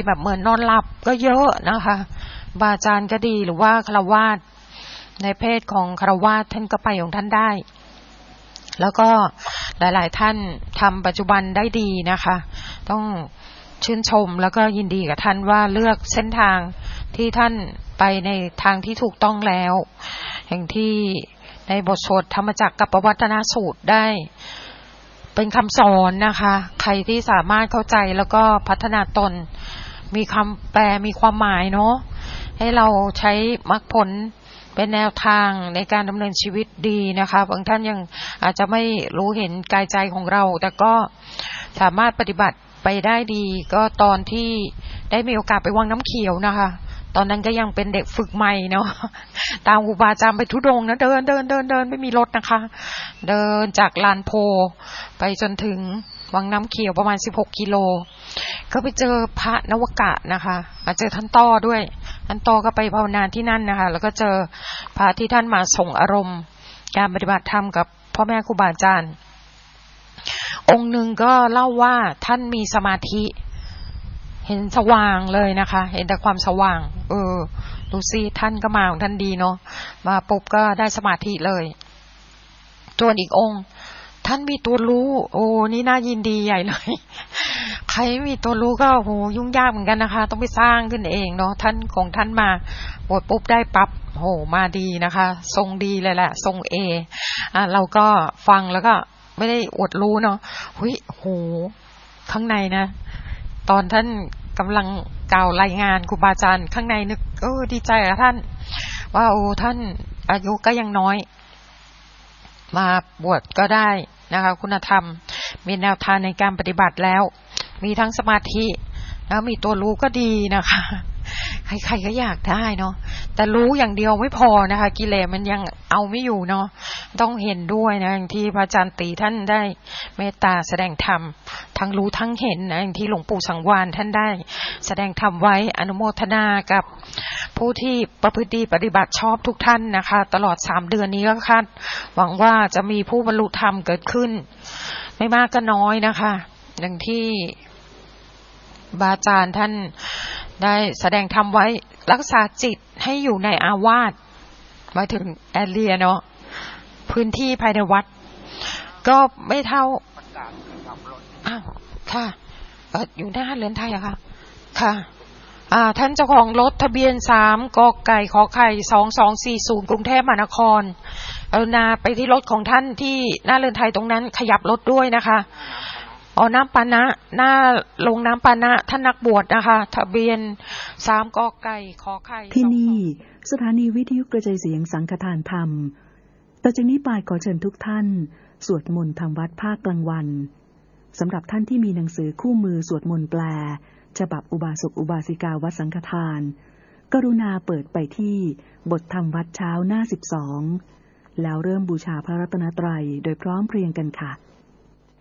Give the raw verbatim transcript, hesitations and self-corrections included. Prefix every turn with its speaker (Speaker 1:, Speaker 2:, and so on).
Speaker 1: แบบเหมือนนอนหลับก็เยอะนะคะบาอาจารย์ก็ดีหรือว่าฆราวาสในเพศของฆราวาสท่านก็ไปของท่านได้แล้วก็หลายๆท่านทำปัจจุบันได้ดีนะคะต้องชื่นชมแล้วก็ยินดีกับท่านว่าเลือกเส้นทางที่ท่านไปในทางที่ถูกต้องแล้วอย่างที่ในบทสวดธรรมจักรกับปวัตตนสูตรได้เป็นคำสอนนะคะใครที่สามารถเข้าใจแล้วก็พัฒนาตนมีคำแปลมีความหมายเนาะให้เราใช้มรรคผลเป็นแนวทางในการดำเนินชีวิตดีนะคะบางท่านยังอาจจะไม่รู้เห็นกายใจของเราแต่ก็สามารถปฏิบัติไปได้ดีก็ตอนที่ได้มีโอกาสไปวังน้ำเขียวนะคะตอนนั้นก็ยังเป็นเด็กฝึกใหม่เนาะตามครูบาอาจารย์ไปทุดงนะเดินเดินเดินเดินไม่มีรถนะคะเดินจากลานโพไปจนถึงวังน้ำเขียวประมาณสิบหกกิโลก็ไปเจอพระนวกะนะคะมาเจอท่านต้อด้วยท่านต้อก็ไปภาวนาที่นั่นนะคะแล้วก็เจอพระที่ท่านมาส่งอารมณ์การปฏิบัติธรรมกับพ่อแม่ครูบาอาจารย์องค์หนึ่งก็เล่าว่าท่านมีสมาธิเห็นสว่างเลยนะคะเห็นแต่ความสว่างเออดูสิท่านก็มาของท่านดีเนาะมาปุ๊บก็ได้สมาธิเลยส่วนอีกองค์ท่านมีตัวรู้โอ้นี่น่ายินดีใหญ่เลยใครไม่มีตัวรู้ก็โหยุ่งยากเหมือนกันนะคะต้องไปสร้างขึ้นเองเนาะท่านของท่านมาบวชปุ๊บได้ปั๊บโหมาดีนะคะทรงดีเลยแหละทรงเออ่ะเราก็ฟังแล้วก็ไม่ได้อวดรู้เนาะหุยโหข้างในนะตอนท่านกำลังกล่าวรายงานครูบาอาจารย์ข้างในนึกเออดีใจกับท่านว่าโอ้ท่านอายุก็ยังน้อยมาบวชก็ได้นะคะคุณธรรมมีแนวทางในการปฏิบัติแล้วมีทั้งสมาธิแล้วมีตัวรู้ก็ดีนะคะใครๆก็อยากได้เนาะแต่รู้อย่างเดียวไม่พอนะคะกิเลสมันยังเอาไม่อยู่เนาะต้องเห็นด้วยนะอย่างที่พระอาจารย์ตีท่านได้เมตตาแสดงธรรมทั้งรู้ทั้งเห็นนะอย่างที่หลวงปู่สังวาลท่านได้แสดงธรรมไว้อนุโมทนากับผู้ที่ประพฤติดีปฏิบัติชอบทุกท่านนะคะตลอดสามเดือนนี้ก็คาดหวังว่าจะมีผู้บรรลุธรรมเกิดขึ้นไม่มากก็น้อยนะคะอย่างที่บาอาจารย์ท่านได้แสดงธรรมไว้รักษาจิตให้อยู่ในอาวาสหมายถึงแอเรียเนาะพื้นที่ภายในวัดก็ไม่เท่าอ้าวค่ะเอออยู่หน้าเรือนไทยอะค่ะค่ะอ่าท่านเจ้าของรถทะเบียนสามกไก่ขอไข่สองสองสี่ศูนย์กรุงเทพมหานครกรุณาไปที่รถของท่านที่หน้าเรือนไทยตรงนั้นขยับรถด้วยนะคะอ๋อน้ำปานะหน้าลงน้ำปานะท่านนักบวชนะคะทะเบียนสามกไก่ขอไข่
Speaker 2: ที่นี่สถานีวิทยุกระจายเสียงสังฆทานธรรมต่อจากนี้ไปขอเชิญทุกท่านสวดมนต์ทำวัดภาคกลางวันสำหรับท่านที่มีหนังสือคู่มือสวดมนต์แปลฉบับอุบาสกอุบาสิกาวัดสังฆทานกรุณาเปิดไปที่บทธรรมวัดเช้าหน้าสิบสองแล้วเริ่มบูชาพระรัตนตรัยโดยพร้อมเพรียงกันค่ะ